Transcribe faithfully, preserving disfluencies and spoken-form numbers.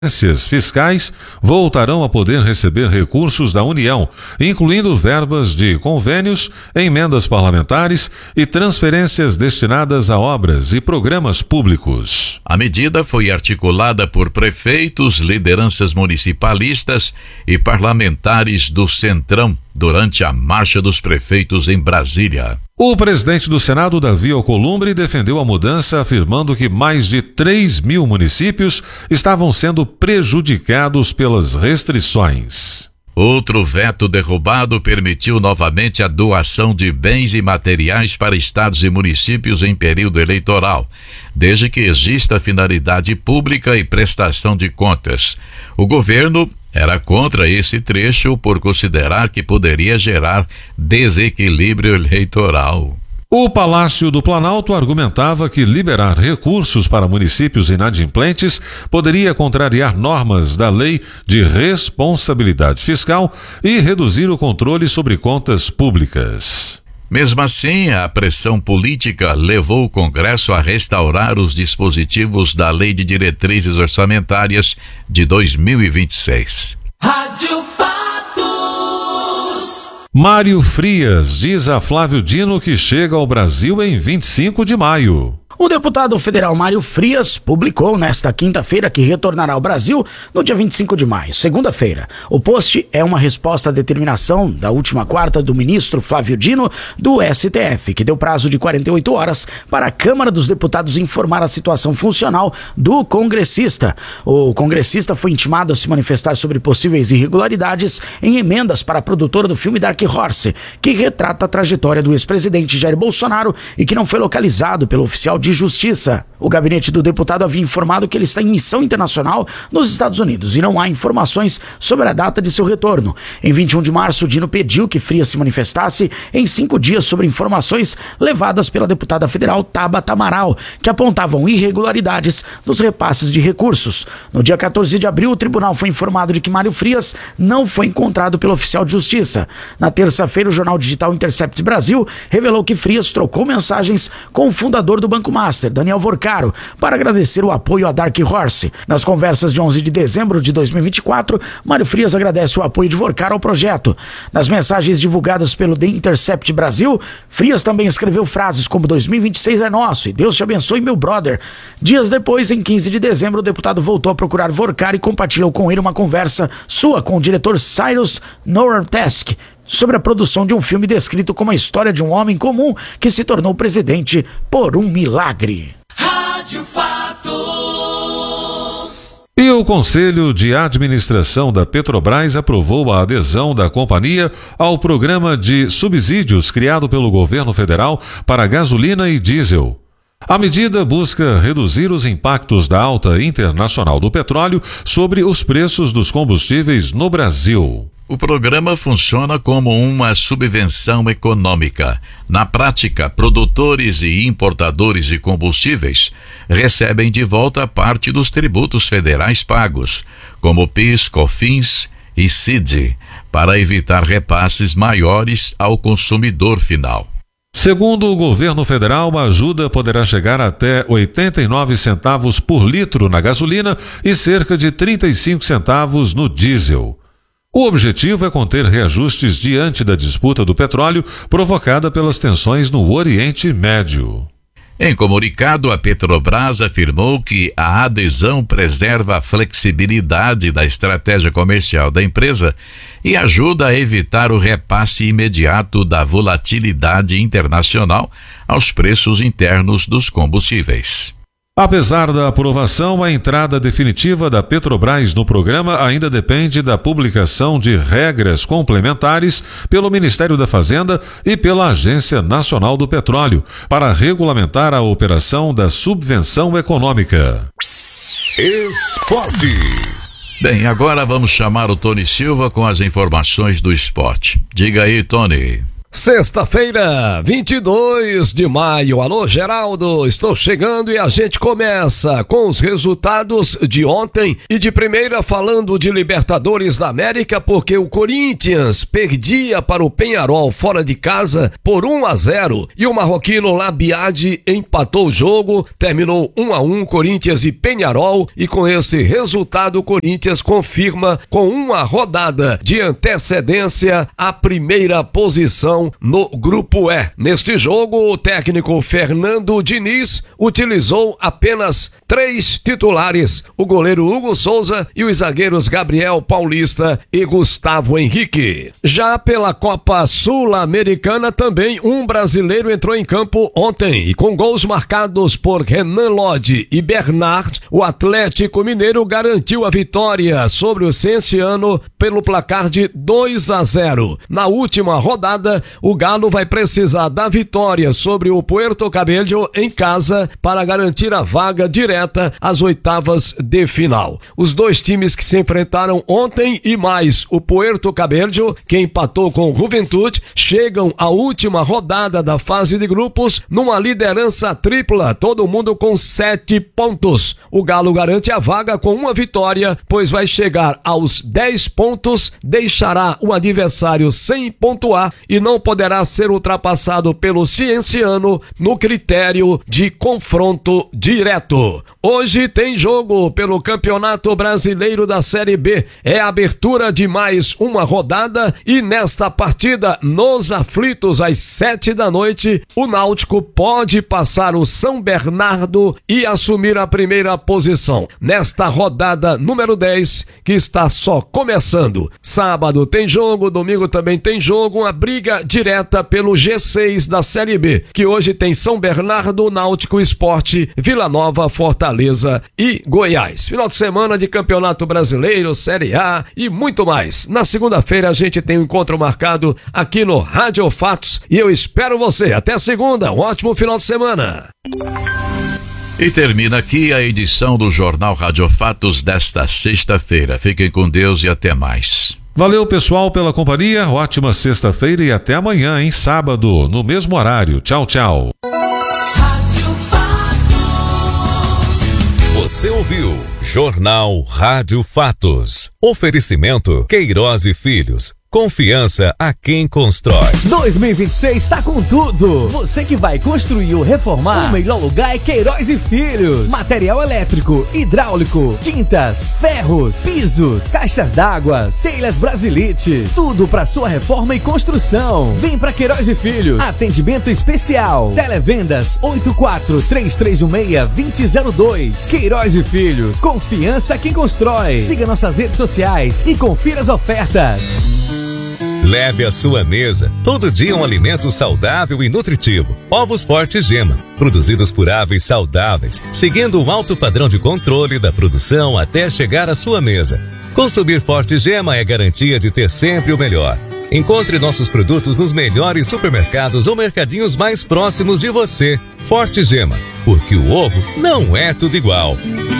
agências fiscais voltarão a poder receber recursos da União, incluindo verbas de convênios, emendas parlamentares e transferências destinadas a obras e programas públicos. A medida foi articulada por prefeitos, lideranças municipalistas e parlamentares do Centrão durante a Marcha dos Prefeitos em Brasília. O presidente do Senado, Davi Alcolumbre, defendeu a mudança, afirmando que mais de três mil municípios estavam sendo prejudicados pelas restrições. Outro veto derrubado permitiu novamente a doação de bens e materiais para estados e municípios em período eleitoral, desde que exista finalidade pública e prestação de contas. O governo era contra esse trecho por considerar que poderia gerar desequilíbrio eleitoral. O Palácio do Planalto argumentava que liberar recursos para municípios inadimplentes poderia contrariar normas da Lei de Responsabilidade Fiscal e reduzir o controle sobre contas públicas. Mesmo assim, a pressão política levou o Congresso a restaurar os dispositivos da Lei de Diretrizes Orçamentárias de dois mil e vinte e seis. Rádio Fatos. Mário Frias diz a Flávio Dino que chega ao Brasil em vinte e cinco de maio. O deputado federal Mário Frias publicou nesta quinta-feira que retornará ao Brasil no dia vinte e cinco de maio, segunda-feira. O post é uma resposta à determinação da última quarta do ministro Flávio Dino do S T F, que deu prazo de quarenta e oito horas para a Câmara dos Deputados informar a situação funcional do congressista. O congressista foi intimado a se manifestar sobre possíveis irregularidades em emendas para a produtora do filme Dark Horse, que retrata a trajetória do ex-presidente Jair Bolsonaro e que não foi localizado pelo oficial de Justiça. O gabinete do deputado havia informado que ele está em missão internacional nos Estados Unidos e não há informações sobre a data de seu retorno. Em vinte e um de março, Dino pediu que Frias se manifestasse em cinco dias sobre informações levadas pela deputada federal Tabata Amaral, que apontavam irregularidades nos repasses de recursos. No dia quatorze de abril, o tribunal foi informado de que Mário Frias não foi encontrado pelo oficial de justiça. Na terça-feira, o jornal digital Intercept Brasil revelou que Frias trocou mensagens com o fundador do Banco Master, Daniel Vorcaro, para agradecer o apoio a Dark Horse. Nas conversas de onze de dezembro de dois mil e vinte e quatro, Mário Frias agradece o apoio de Vorcaro ao projeto. Nas mensagens divulgadas pelo The Intercept Brasil, Frias também escreveu frases como dois mil e vinte e seis é nosso e Deus te abençoe, meu brother. Dias depois, em quinze de dezembro, o deputado voltou a procurar Vorcaro e compartilhou com ele uma conversa sua com o diretor Cyrus Nortesk sobre a produção de um filme descrito como a história de um homem comum que se tornou presidente por um milagre. Rádio Fatos. E o Conselho de Administração da Petrobras aprovou a adesão da companhia ao programa de subsídios criado pelo governo federal para gasolina e diesel. A medida busca reduzir os impactos da alta internacional do petróleo sobre os preços dos combustíveis no Brasil. O programa funciona como uma subvenção econômica. Na prática, produtores e importadores de combustíveis recebem de volta parte dos tributos federais pagos, como PIS, COFINS e C I D, para evitar repasses maiores ao consumidor final. Segundo o governo federal, a ajuda poderá chegar até oitenta e nove centavos por litro na gasolina e cerca de trinta e cinco centavos no diesel. O objetivo é conter reajustes diante da disputa do petróleo provocada pelas tensões no Oriente Médio. Em comunicado, a Petrobras afirmou que a adesão preserva a flexibilidade da estratégia comercial da empresa e ajuda a evitar o repasse imediato da volatilidade internacional aos preços internos dos combustíveis. Apesar da aprovação, a entrada definitiva da Petrobras no programa ainda depende da publicação de regras complementares pelo Ministério da Fazenda e pela Agência Nacional do Petróleo para regulamentar a operação da subvenção econômica. Esporte. Bem, agora vamos chamar o Tony Silva com as informações do esporte. Diga aí, Tony. Sexta-feira, vinte e dois de maio. Alô, Geraldo, estou chegando e a gente começa com os resultados de ontem e de primeira falando de Libertadores da América, porque o Corinthians perdia para o Peñarol fora de casa por um a zero e o marroquino Labiade empatou o jogo, terminou um a um Corinthians e Peñarol, e com esse resultado o Corinthians confirma com uma rodada de antecedência a primeira posição no grupo E. Neste jogo, o técnico Fernando Diniz utilizou apenas três titulares: o goleiro Hugo Souza e os zagueiros Gabriel Paulista e Gustavo Henrique. Já pela Copa Sul-Americana, também um brasileiro entrou em campo ontem e com gols marcados por Renan Lodge e Bernard, o Atlético Mineiro garantiu a vitória sobre o Cienciano pelo placar de dois a zero. Na última rodada, o Galo vai precisar da vitória sobre o Puerto Cabello em casa para garantir a vaga direta às oitavas de final. Os dois times que se enfrentaram ontem e mais o Puerto Cabello, que empatou com o Juventude, chegam à última rodada da fase de grupos numa liderança tripla, todo mundo com sete pontos. O Galo garante a vaga com uma vitória, pois vai chegar aos dez pontos, deixará o adversário sem pontuar e não poderá ser ultrapassado pelo Cienciano no critério de confronto direto. Hoje tem jogo pelo Campeonato Brasileiro da Série B. É a abertura de mais uma rodada e nesta partida, nos aflitos, às sete da noite, o Náutico pode passar o São Bernardo e assumir a primeira posição. Nesta rodada número dez, que está só começando. Sábado tem jogo, domingo também tem jogo, uma briga direta pelo G seis da Série B, que hoje tem São Bernardo, Náutico, Sport, Vila Nova, Fortaleza e Goiás. Final de semana de Campeonato Brasileiro, Série A e muito mais. Na segunda-feira a gente tem um encontro marcado aqui no Rádio Fatos e eu espero você. Até segunda, um ótimo final de semana. E termina aqui a edição do Jornal Rádio Fatos desta sexta-feira. Fiquem com Deus e até mais. Valeu, pessoal, pela companhia. Ótima sexta-feira e até amanhã, em sábado, no mesmo horário. Tchau, tchau. Você ouviu Jornal Rádio Fatos. Oferecimento Queiroz e Filhos. Confiança a quem constrói. dois mil e vinte e seis tá com tudo. Você que vai construir ou reformar, o melhor lugar é Queiroz e Filhos. Material elétrico, hidráulico, tintas, ferros, pisos, caixas d'água, telhas Brasilite. Tudo para sua reforma e construção. Vem pra Queiroz e Filhos. Atendimento especial. Televendas oito quatro três três um seis dois zero zero dois. Queiroz e Filhos. Confiança a quem constrói. Siga nossas redes sociais e confira as ofertas. Leve à sua mesa todo dia um alimento saudável e nutritivo. Ovos Forte Gema, produzidos por aves saudáveis, seguindo um alto padrão de controle da produção até chegar à sua mesa. Consumir Forte Gema é garantia de ter sempre o melhor. Encontre nossos produtos nos melhores supermercados ou mercadinhos mais próximos de você. Forte Gema, porque o ovo não é tudo igual.